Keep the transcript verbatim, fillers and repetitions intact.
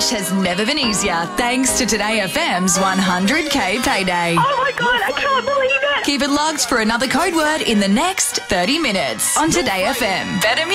cash has never been easier thanks to Today F M's one hundred K payday. Oh my God, I can't believe it. Keep it locked for another code word in the next thirty minutes on Today F M. Better music.